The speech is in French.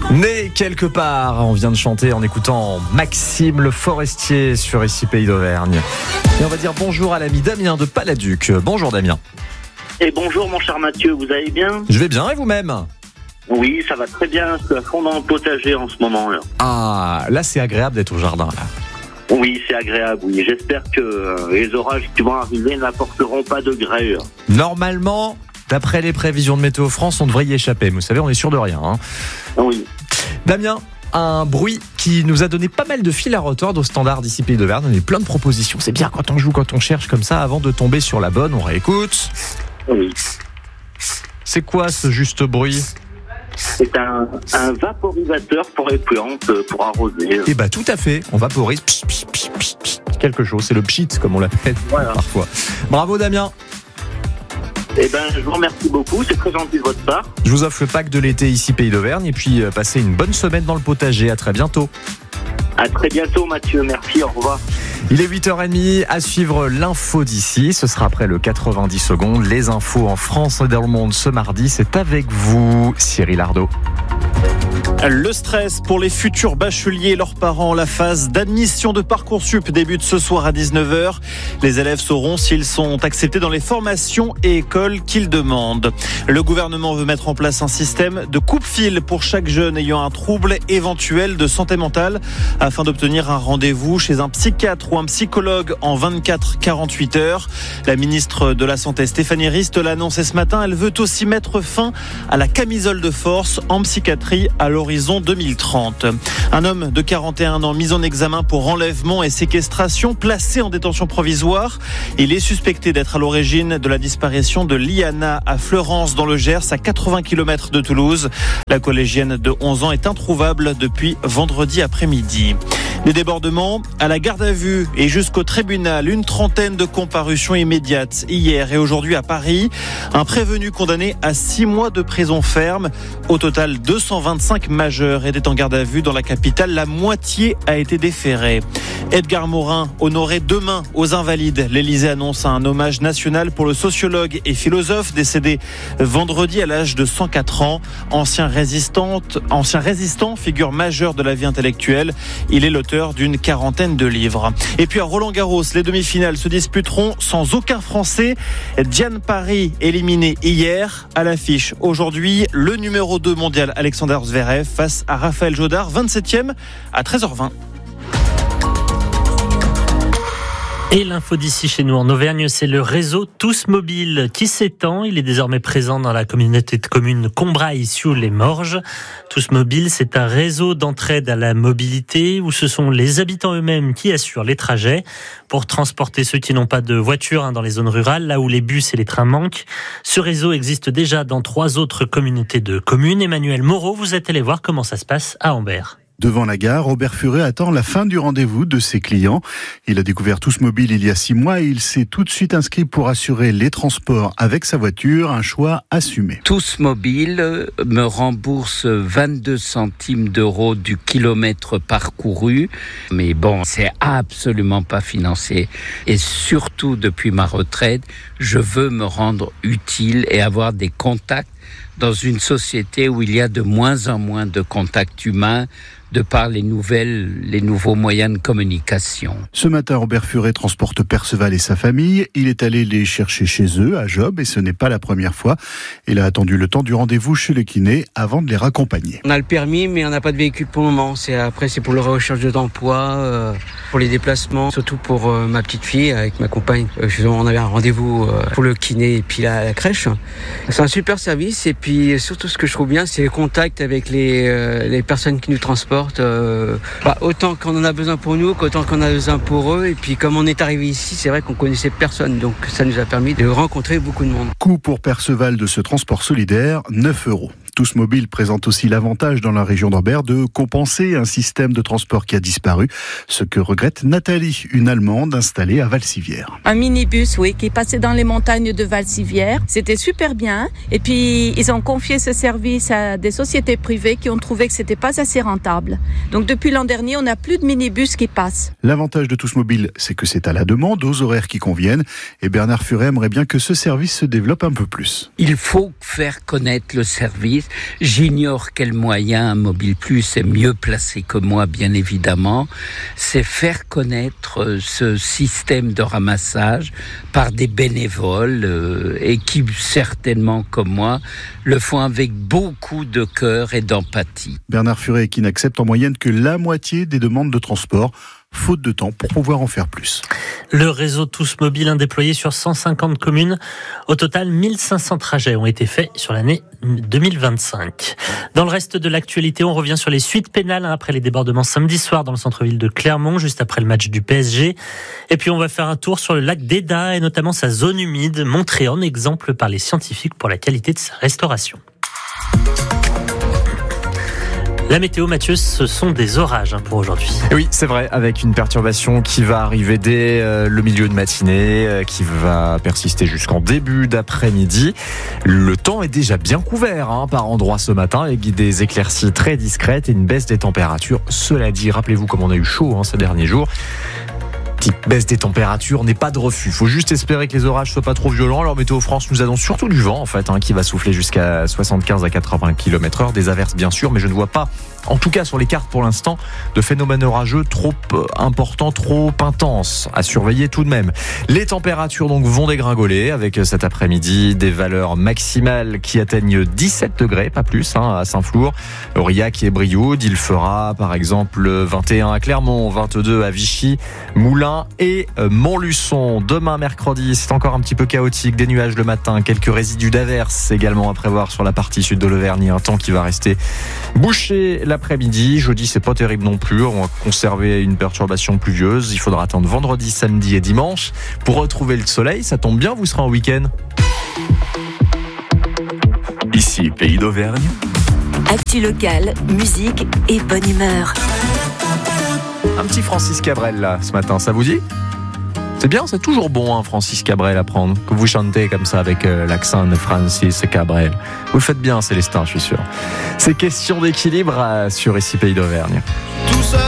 Né quelque part, on vient de chanter en écoutant Maxime Le Forestier sur ici Pays d'Auvergne. Et on va dire bonjour à l'ami Damien de Paladuc. Bonjour Damien. Et bonjour mon cher Mathieu, vous allez bien ? Je vais bien et vous-même ? Oui, ça va très bien, je suis à fond dans le potager en ce moment là. Ah, là c'est agréable d'être au jardin là. Oui, c'est agréable, oui. J'espère que les orages qui vont arriver n'apporteront pas de grêle. Normalement, d'après les prévisions de Météo France, on devrait y échapper. Vous savez, on est sûr de rien. Hein. Oui. Damien, un bruit qui nous a donné pas mal de fil à retordre au standard d'ici Pays d'Auvergne. On a eu plein de propositions. C'est bien quand on joue, quand on cherche comme ça, avant de tomber sur la bonne, on réécoute. Oui. C'est quoi ce juste bruit ? C'est un vaporisateur pour les plantes, pour arroser. Eh bien, tout à fait. On vaporise. Psh, psh, psh, psh, psh. Quelque chose. C'est le pchit, comme on l'appelle parfois. Bravo, Damien. Eh ben, je vous remercie beaucoup. C'est très gentil de votre part. Je vous offre le pack de l'été ici, Pays d'Auvergne. Et puis, passez une bonne semaine dans le potager. À très bientôt. À très bientôt, Mathieu. Merci. Au revoir. Il est 8h30, à suivre l'info d'ici. Ce sera après le 90 secondes. Les infos en France et dans le monde ce mardi. C'est avec vous, Cyril Ardo. Le stress pour les futurs bacheliers et leurs parents. La phase d'admission de Parcoursup débute ce soir à 19h. Les élèves sauront s'ils sont acceptés dans les formations et écoles qu'ils demandent. Le gouvernement veut mettre en place un système de coupe-fil pour chaque jeune ayant un trouble éventuel de santé mentale afin d'obtenir un rendez-vous chez un psychiatre ou un psychologue en 24-48 heures. La ministre de la Santé, Stéphanie Rist, l'a annoncé ce matin. Elle veut aussi mettre fin à la camisole de force en psychiatrie à l'horizon 2030. Un homme de 41 ans mis en examen pour enlèvement et séquestration, placé en détention provisoire. Il est suspecté d'être à l'origine de la disparition de Liana à Fleurance dans le Gers, à 80 km de Toulouse. La collégienne de 11 ans est introuvable depuis vendredi après-midi. Des débordements à la garde à vue et jusqu'au tribunal. Une trentaine de comparutions immédiates hier et aujourd'hui à Paris. Un prévenu condamné à 6 mois de prison ferme. Au total, 225 majeurs étaient en garde à vue dans la capitale. La moitié a été déférée. Edgar Morin, honoré demain aux Invalides. L'Élysée annonce un hommage national pour le sociologue et philosophe décédé vendredi à l'âge de 104 ans. Ancien résistant, figure majeure de la vie intellectuelle. Il est l'auteur d'une quarantaine de livres. Et puis à Roland-Garros, les demi-finales se disputeront sans aucun Français. Diane Paris éliminé hier. À l'affiche aujourd'hui, le numéro 2 mondial Alexander Zverev face à Raphaël Jodard, 27e à 13h20. Et l'info d'ici chez nous en Auvergne, c'est le réseau Tous Mobile qui s'étend. Il est désormais présent dans la communauté de communes Combrailles-Sioule-les-Morges. Tous Mobile, c'est un réseau d'entraide à la mobilité où ce sont les habitants eux-mêmes qui assurent les trajets pour transporter ceux qui n'ont pas de voiture dans les zones rurales, là où les bus et les trains manquent. Ce réseau existe déjà dans 3 autres communautés de communes. Emmanuel Moreau, vous êtes allé voir comment ça se passe à Ambert. Devant la gare, Robert Furet attend la fin du rendez-vous de ses clients. Il a découvert Tous Mobile il y a 6 mois et il s'est tout de suite inscrit pour assurer les transports avec sa voiture, un choix assumé. Tous Mobile me rembourse 22 centimes d'euros du kilomètre parcouru. Mais bon, c'est absolument pas financé. Et surtout, depuis ma retraite, je veux me rendre utile et avoir des contacts dans une société où il y a de moins en moins de contacts humains de par les nouveaux moyens de communication. Ce matin, Robert Furet transporte Perceval et sa famille. Il est allé les chercher chez eux, à Job, et ce n'est pas la première fois. Il a attendu le temps du rendez-vous chez le kiné avant de les raccompagner. On a le permis, mais on n'a pas de véhicule pour le moment. C'est pour la recherche d'emploi, pour les déplacements, surtout pour ma petite fille avec ma compagne. On avait un rendez-vous pour le kiné et puis la crèche. C'est un super service, et puis surtout ce que je trouve bien, c'est le contact avec les personnes qui nous transportent. Autant qu'on en a besoin pour nous qu'autant qu'on a besoin pour eux. Et puis comme on est arrivé ici, c'est vrai qu'on connaissait personne, donc ça nous a permis de rencontrer beaucoup de monde. Coût pour Perceval de ce transport solidaire, 9 €. Tous Mobile présente aussi l'avantage dans la région d'Ambert de compenser un système de transport qui a disparu, ce que regrette Nathalie, une Allemande installée à Valsivière. Un minibus, oui, qui est passé dans les montagnes de Valsivière. C'était super bien. Et puis, ils ont confié ce service à des sociétés privées qui ont trouvé que c'était pas assez rentable. Donc, depuis l'an dernier, on n'a plus de minibus qui passent. L'avantage de Tous Mobile, c'est que c'est à la demande, aux horaires qui conviennent. Et Bernard Furet aimerait bien que ce service se développe un peu plus. Il faut faire connaître le service service. J'ignore quel moyen Mobile Plus est mieux placé que moi, bien évidemment. C'est faire connaître ce système de ramassage par des bénévoles et qui, certainement comme moi, le font avec beaucoup de cœur et d'empathie. Bernard Furet qui n'accepte en moyenne que la moitié des demandes de transport, faute de temps pour pouvoir en faire plus. Le réseau Tous Mobile déployé sur 150 communes. Au total, 1500 trajets ont été faits sur l'année 2025. Dans le reste de l'actualité, on revient sur les suites pénales après les débordements samedi soir dans le centre-ville de Clermont, juste après le match du PSG. Et puis on va faire un tour sur le lac d'Eda et notamment sa zone humide, montrée en exemple par les scientifiques pour la qualité de sa restauration. La météo, Mathieu, ce sont des orages pour aujourd'hui. Oui, c'est vrai, avec une perturbation qui va arriver dès le milieu de matinée, qui va persister jusqu'en début d'après-midi. Le temps est déjà bien couvert par endroits ce matin, avec des éclaircies très discrètes et une baisse des températures. Cela dit, rappelez-vous comme on a eu chaud ces derniers jours. Petite baisse des températures n'est pas de refus. Il faut juste espérer que les orages soient pas trop violents. Alors Météo France nous annonce surtout du vent qui va souffler jusqu'à 75 à 80 km/h. Des averses bien sûr, mais je ne vois pas, en tout cas sur les cartes pour l'instant, de phénomènes orageux trop importants, trop intenses à surveiller tout de même. Les températures donc vont dégringoler avec cet après-midi des valeurs maximales qui atteignent 17 degrés, pas plus, à Saint-Flour, Aurillac et Brioude. Il fera par exemple 21 à Clermont, 22 à Vichy, Moulins et Montluçon. Demain mercredi, c'est encore un petit peu chaotique, des nuages le matin, quelques résidus d'averses également à prévoir sur la partie sud de l'Auvergne, un temps qui va rester bouché l'après-midi. Jeudi, c'est pas terrible non plus, on va conserver une perturbation pluvieuse. Il faudra attendre vendredi, samedi et dimanche pour retrouver le soleil. Ça tombe bien, vous serez en week-end. Ici, Pays d'Auvergne. Actu locale, musique et bonne humeur. Un petit Francis Cabrel là ce matin, ça vous dit ? C'est bien, c'est toujours bon Francis Cabrel à prendre, que vous chantez comme ça avec l'accent de Francis Cabrel. Vous le faites bien Célestin, je suis sûr. C'est question d'équilibre sur Ici Pays d'Auvergne.